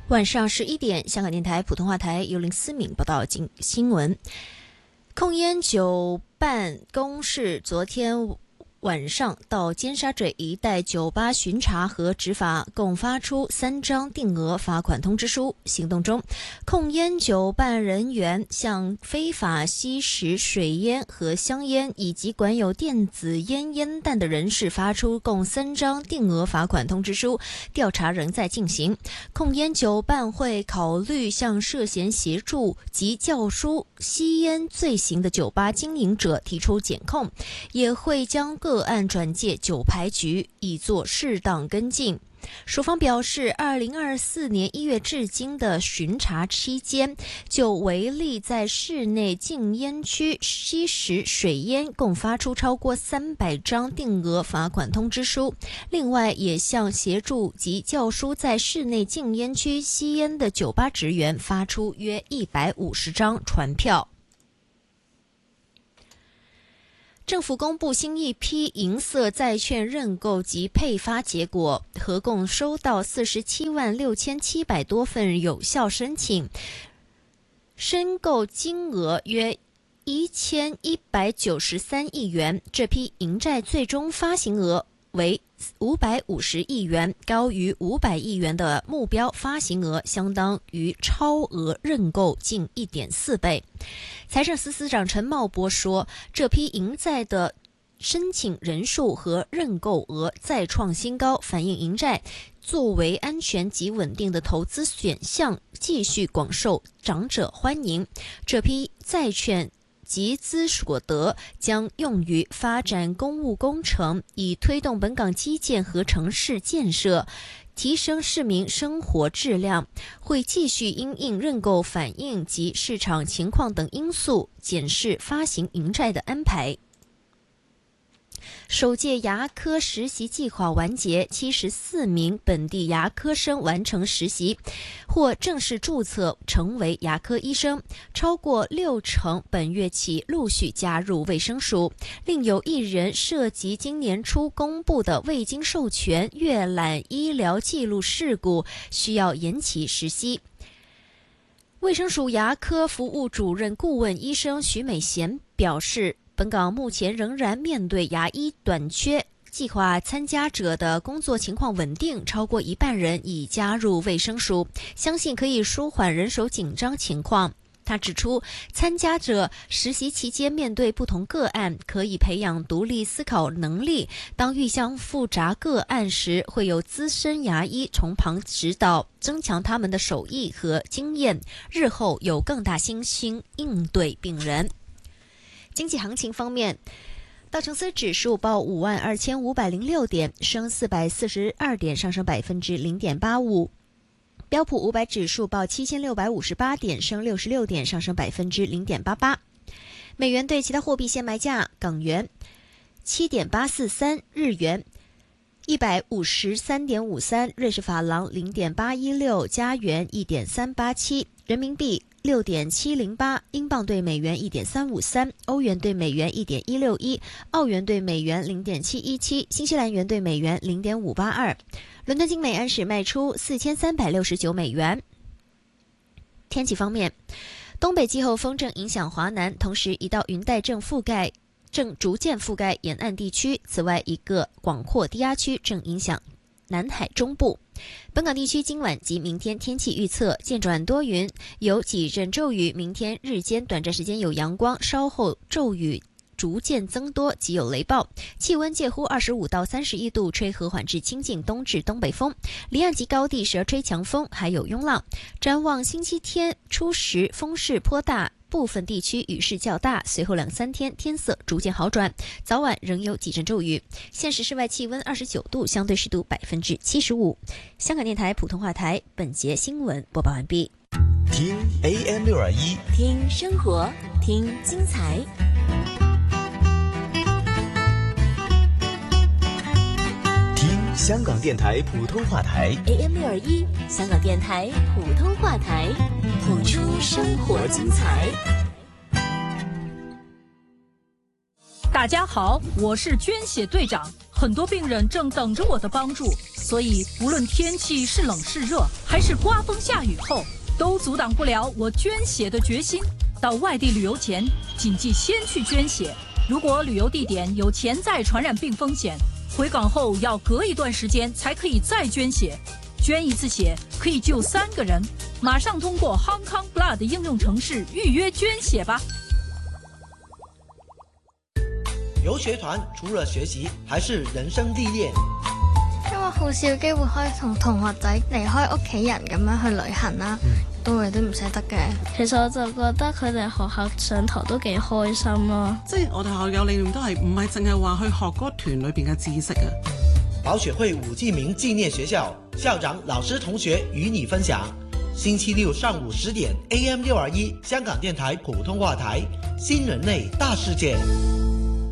晚上11点，香港电台普通话台由林思敏报道新闻。控烟酒办公室昨天晚上到尖沙咀一带酒吧巡查和执法，共发出3张定额罚款通知书。行动中，控烟酒办人员向非法吸食水烟和香烟以及管有电子烟烟弹的人士发出共3张定额罚款通知书，调查仍在进行。控烟酒办会考虑向涉嫌协助及教唆吸烟罪行的酒吧经营者提出检控，也会将个案转介酒牌局以作适当跟进。署方表示，2024年1月至今的巡查期间，就违例在室内禁烟区吸食水烟共发出超过300张定额罚款通知书，另外也向协助及教唆在室内禁烟区吸烟的酒吧职员发出约150张传票。政府公布新一批银色债券认购及配发结果，合共收到47万6700多份有效申请，申购金额约1193亿元。这批银债最终发行额为550亿元，高于500亿元的目标发行额，相当于超额认购近 1.4 倍。财政司司长陈茂波说，这批银债的申请人数和认购额再创新高，反映银债作为安全及稳定的投资选项，继续广受长者欢迎。这批债券集资所得将用于发展公务工程，以推动本港基建和城市建设，提升市民生活质量，会继续因应认购反应及市场情况等因素，检视发行银债的安排。首届牙科实习计划完结，74名本地牙科生完成实习，或正式注册成为牙科医生，超过60%本月起陆续加入卫生署。另有1人涉及今年初公布的未经授权阅览医疗记录事故，需要延期实习。卫生署牙科服务主任顾问医生徐美贤表示，本港目前仍然面对牙医短缺，计划参加者的工作情况稳定，超过1半人已加入卫生署，相信可以舒缓人手紧张情况。他指出，参加者实习期间面对不同个案，可以培养独立思考能力，当遇上复杂个案时，会有资深牙医从旁指导，增强他们的手艺和经验，日后有更大信心应对病人。经济行情方面，道琼斯指数报52506点，升442点，上升0.85%。标普500指数报7658点，升66点，上升0.88%。美元对其他货币现卖价：港元7.843，日元153.53，瑞士法郎0.816，加元1.387，人民币6.708，英镑对美元1.353，欧元对美元1.161，澳元对美元0.717，新西兰元对美元0.582。伦敦金每安士卖出4369美元。天气方面，东北季候风正影响华南，同时一道云带正逐渐覆盖沿岸地区，此外一个广阔低压区正影响南海中部。本港地区今晚及明天天气预测渐转多云，有几阵骤雨，明天日间短暂时间有阳光，稍后骤雨逐渐增多及有雷暴，气温介乎25到31度，吹和缓至清劲东至东北风，离岸及高地时而吹强风，还有涌浪。展望星期天初时风势颇大，部分地区雨势较大，随后2-3天天色逐渐好转，早晚仍有几阵骤雨。现时室外气温29度，相对湿度75%。香港电台普通话台本节新闻播报完毕。 听 AM621， 听生活，听精彩。 听香港电台普通话台 AM621，香港电台普通话台，谱出生活精彩。 大家好，我是捐血队长很多病人正等着我的帮助，所以无论天气是冷是热，还是刮风下雨后，都阻挡不了我捐血的决心。到外地旅游前，谨记先去捐血。如果旅游地点有潜在传染病风险，回港后要隔一段时间才可以再捐血。捐一次血可以救3个人。马上通过 Hong Kong Blood 应用程式预約捐血吧。 遊學團除了學習，還是人生歷練。 因為好少機會可以同同學仔離開屋企人咁樣去旅行啦，都會有啲唔捨得嘅。 其實我就覺得佢哋學校上堂都幾開心咯。 即係我哋學校有理念都係唔係淨係話去學嗰團裏邊嘅知識啊。 寶雪會伍記明紀念學校校長、老師、同學與你分享。星期六上午10點 AM621香港電台普通話台《新人類大世界》。